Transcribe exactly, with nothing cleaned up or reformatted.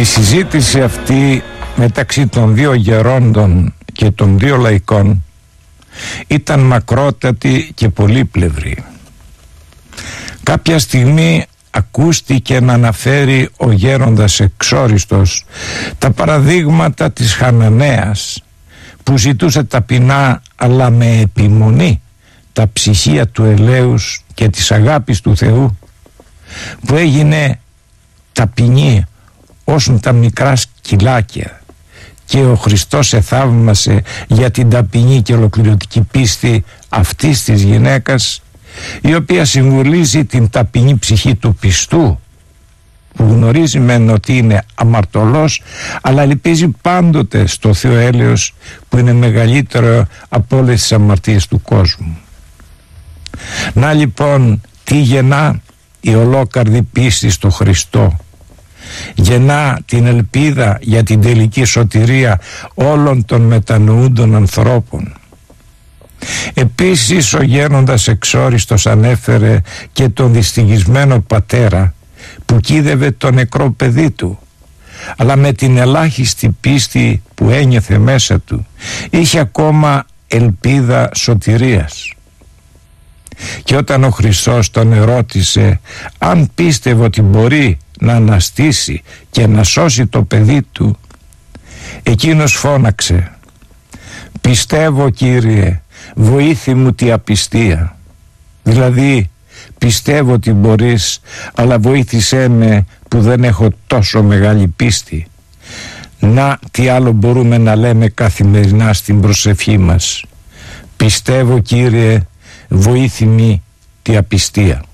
Η συζήτηση αυτή μεταξύ των δύο γερόντων και των δύο λαϊκών ήταν μακρότατη και πολύπλευρη. Κάποια στιγμή ακούστηκε να αναφέρει ο γέροντας Εξόριστος τα παραδείγματα της Χαναναίας, που ζητούσε ταπεινά αλλά με επιμονή τα ψυχία του ελέους και της αγάπης του Θεού, που έγινε ταπεινή όσουν τα μικρά σκυλάκια, και ο Χριστός εθαύμασε για την ταπεινή και ολοκληρωτική πίστη αυτής της γυναίκας, η οποία συμβολίζει την ταπεινή ψυχή του πιστού, που γνωρίζει μεν ότι είναι αμαρτωλός, αλλά ελπίζει πάντοτε στο Θεό έλεος που είναι μεγαλύτερο από όλες τις αμαρτίες του κόσμου. Να λοιπόν τι γεννά η ολόκαρδη πίστη στο Χριστό. Γεννά την ελπίδα για την τελική σωτηρία όλων των μετανοούντων ανθρώπων. Επίσης ο γέροντας Εξόριστος ανέφερε και τον δυστυχισμένο πατέρα που κοίδευε το νεκρό παιδί του, αλλά με την ελάχιστη πίστη που ένιωθε μέσα του είχε ακόμα ελπίδα σωτηρίας. Και όταν ο Χριστός τον ερώτησε αν πίστευε ότι μπορεί να αναστήσει και να σώσει το παιδί του, εκείνος φώναξε: «Πιστεύω, Κύριε, βοήθη μου τη απιστία». Δηλαδή, πιστεύω ότι μπορείς, αλλά βοήθησέ με που δεν έχω τόσο μεγάλη πίστη. Να τι άλλο μπορούμε να λέμε καθημερινά στην προσευχή μας: «Πιστεύω, Κύριε, βοήθη μου τη απιστία».